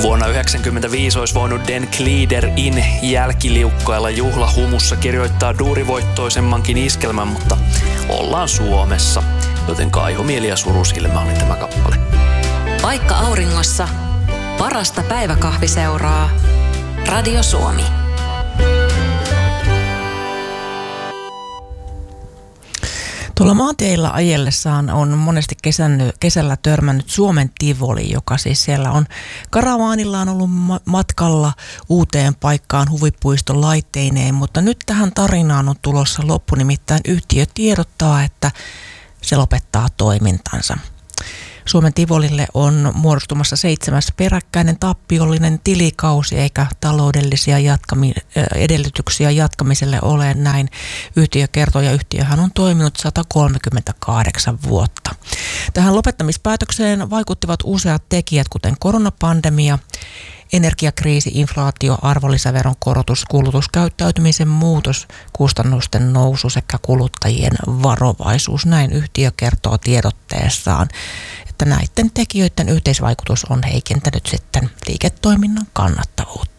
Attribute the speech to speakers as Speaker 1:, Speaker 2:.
Speaker 1: Vuonna 1995 olisi voinut Den Glider in jälkiliukkailla juhlahumussa kirjoittaa duurivoittoisemmankin iskelmän, mutta ollaan Suomessa, joten kaihomieli ja surusilmä oli tämä kappale.
Speaker 2: Vaikka auringossa, parasta päiväkahviseuraa. Radio Suomi.
Speaker 3: Tuolla maanteillä ajellessaan on monesti kesällä törmännyt Suomen Tivoli, joka siis siellä on karavaanillaan ollut matkalla uuteen paikkaan huvipuiston laitteineen, mutta nyt tähän tarinaan on tulossa loppu, nimittäin yhtiö tiedottaa, että se lopettaa toimintansa. Suomen Tivolille on muodostumassa 7. peräkkäinen tappiollinen tilikausi, eikä taloudellisia edellytyksiä jatkamiselle ole, näin yhtiö kertoo, ja yhtiöhän on toiminut 138 vuotta. Tähän lopettamispäätökseen vaikuttivat useat tekijät, kuten koronapandemia, energiakriisi, inflaatio, arvonlisäveron korotus, kulutuskäyttäytymisen muutos, kustannusten nousu sekä kuluttajien varovaisuus. Näin yhtiö kertoo tiedotteessaan, että näiden tekijöiden yhteisvaikutus on heikentänyt sitten liiketoiminnan kannattavuutta.